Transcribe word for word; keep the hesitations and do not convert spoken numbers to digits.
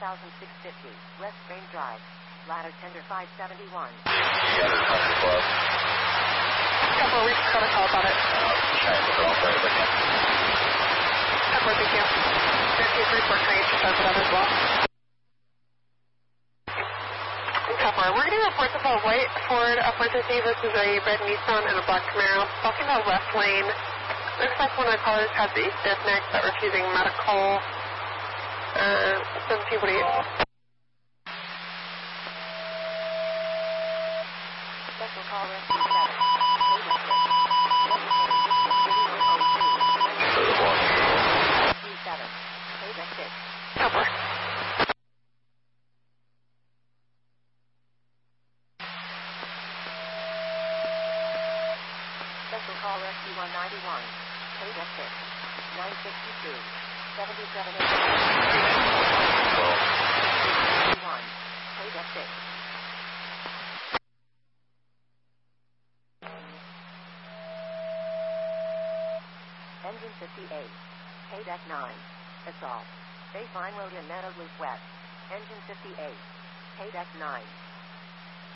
thousand six fifty, West Main Drive. Ladder tender five seventy-one. Yeah, there's one hundred twelve. Couple of weeks, got a call about it. Uh, trying to go for it, but yeah. Couple of weeks, yeah. fifty-three four twenty-eight, just over that as well. Couple, we're getting reports of a white Ford F one fifty versus a red Nissan and a black Camaro. Blocking the left lane. Looks like one of the callers has a stiff neck but refusing medical. Uh, seventeen forty-eight. Special call rescue status. Seven. Eight six. Couple. Special call rescue one ninety-one. Eight six. Nine sixty-two. Seventy-seven. One. Eight six. Engine fifty-eight. K D E C nine. Assault. Baseline William Meadow Loop West. Engine fifty-eight. K D E C nine.